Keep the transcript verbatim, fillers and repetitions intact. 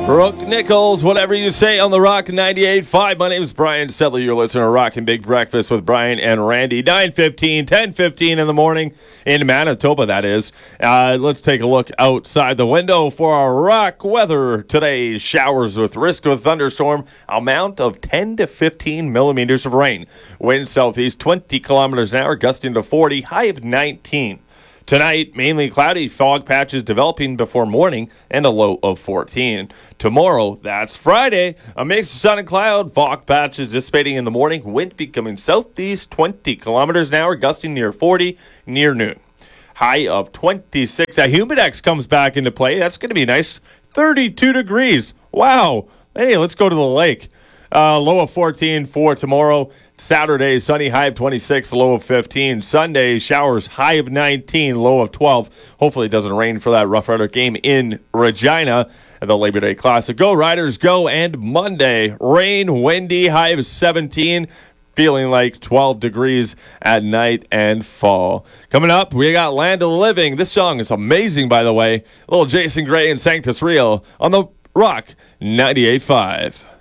Brooke Nichols, whatever you say on the Rock ninety-eight point five. My name is Brian Settler. You're listening to Rockin' Big Breakfast with Brian and Randy. nine fifteen, ten fifteen in the morning in Manitoba, that is. Uh, let's take a look outside the window for our rock weather today. Showers with risk of thunderstorm. Amount of ten to fifteen millimeters of rain. Wind southeast twenty kilometers an hour, gusting to forty. High of nineteen. Tonight, mainly cloudy, fog patches developing before morning, and a low of fourteen. Tomorrow, that's Friday, a mix of sun and cloud, fog patches dissipating in the morning, wind becoming southeast twenty kilometers an hour, gusting near forty near noon. High of twenty-six. A humidex comes back into play. That's going to be nice. thirty-two degrees. Wow. Hey, let's go to the lake. Uh, low of fourteen for tomorrow. Saturday, sunny, high of twenty-six, low of fifteen. Sunday, showers, high of nineteen, low of twelve. Hopefully it doesn't rain for that Rough Rider game in Regina at the Labor Day Classic. Go Riders, go. And Monday, rain, windy, high of seventeen. Feeling like twelve degrees at night and fall. Coming up, we got Land of the Living. This song is amazing, by the way. Little Jason Gray and Sanctus Real on the Rock ninety-eight point five.